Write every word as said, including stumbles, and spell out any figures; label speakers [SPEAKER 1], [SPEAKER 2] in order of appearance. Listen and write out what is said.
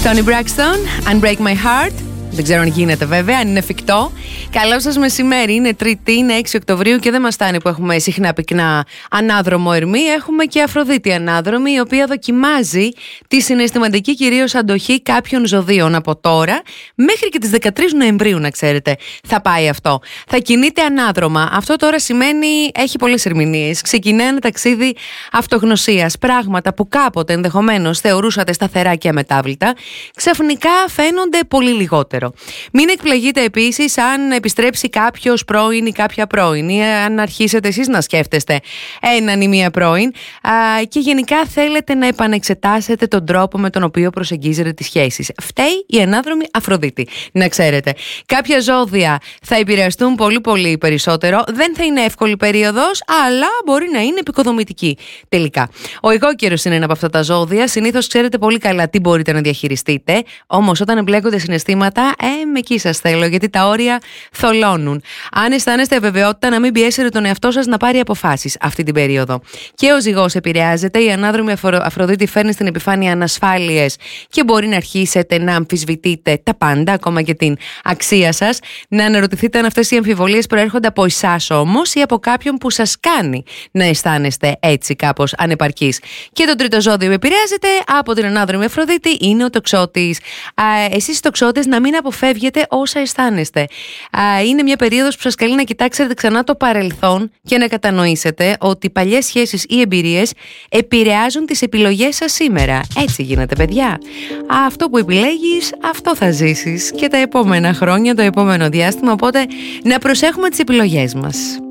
[SPEAKER 1] Toni Braxton, Unbreak My Heart. Δεν ξέρω αν γίνεται βέβαια, αν είναι εφικτό. Καλό σας μεσημέρι, είναι Τρίτη, είναι έξι Οκτωβρίου και δεν μας φτάνει που έχουμε συχνά πυκνά ανάδρομο Ερμή. Έχουμε και Αφροδίτη ανάδρομη, η οποία δοκιμάζει τη συναισθηματική κυρίως αντοχή κάποιων ζωδίων από τώρα μέχρι και τις δεκατρείς Νοεμβρίου, να ξέρετε. Θα πάει αυτό. Θα κινείται ανάδρομα. Αυτό τώρα σημαίνει, έχει πολλές ερμηνείες. Ξεκινάει ένα ταξίδι αυτογνωσίας. Πράγματα που κάποτε ενδεχομένως θεωρούσατε σταθερά και αμετάβλητα, ξαφνικά φαίνονται πολύ λιγότερο. Μην εκπλαγείτε επίσης αν επιστρέψει κάποιος πρώην ή κάποια πρώην, ή αν αρχίσετε εσείς να σκέφτεστε έναν ή μία πρώην α, και γενικά θέλετε να επανεξετάσετε τον τρόπο με τον οποίο προσεγγίζετε τις σχέσεις. Φταίει η ανάδρομη Αφροδίτη, να ξέρετε. Κάποια ζώδια θα επηρεαστούν πολύ πολύ περισσότερο. Δεν θα είναι εύκολη περίοδος, αλλά μπορεί να είναι επικοδομητική τελικά. Ο Αιγόκερος είναι ένα από αυτά τα ζώδια. Συνήθως ξέρετε πολύ καλά τι μπορείτε να διαχειριστείτε. Όμως όταν εμπλέκονται συναισθήματα, ε, με εκεί σας θέλω, γιατί τα όρια θολώνουν. Αν αισθάνεστε αβεβαιότητα, να μην πιέσετε τον εαυτό σας να πάρει αποφάσεις αυτή την περίοδο. Και ο ζυγός επηρεάζεται. Η ανάδρομη Αφροδίτη φέρνει στην επιφάνεια ανασφάλειες και μπορεί να αρχίσετε να αμφισβητείτε τα πάντα, ακόμα και την αξία σας. Να αναρωτηθείτε αν αυτές οι αμφιβολίες προέρχονται από εσάς όμως ή από κάποιον που σας κάνει να αισθάνεστε έτσι κάπως ανεπαρκείς. Και το τρίτο ζώδιο που επηρεάζεται από την ανάδρομη Αφροδίτη είναι ο τοξότης. Εσείς τοξότες, να μην αποφεύγετε όσα αισθάνεστε. Α, είναι μια περίοδος που σας καλεί να κοιτάξετε ξανά το παρελθόν και να κατανοήσετε ότι παλιές σχέσεις ή εμπειρίες επηρεάζουν τις επιλογές σας σήμερα. Έτσι γίνεται, παιδιά. Αυτό που επιλέγεις, αυτό θα ζήσεις και τα επόμενα χρόνια, το επόμενο διάστημα. Οπότε να προσέχουμε τις επιλογές μας.